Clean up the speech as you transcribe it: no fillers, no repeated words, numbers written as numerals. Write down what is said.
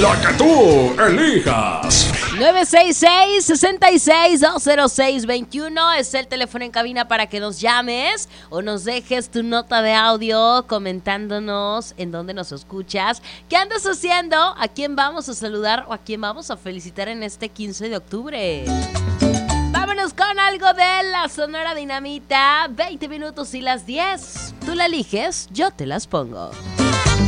La que tú elijas. 966-66-206-21 es el teléfono en cabina para que nos llames o nos dejes tu nota de audio comentándonos en dónde nos escuchas, qué andas haciendo, a quién vamos a saludar o a quién vamos a felicitar en este 15 de octubre. Vámonos con algo de la Sonora Dinamita, 20 minutos y las 10. Tú la eliges, yo te las pongo.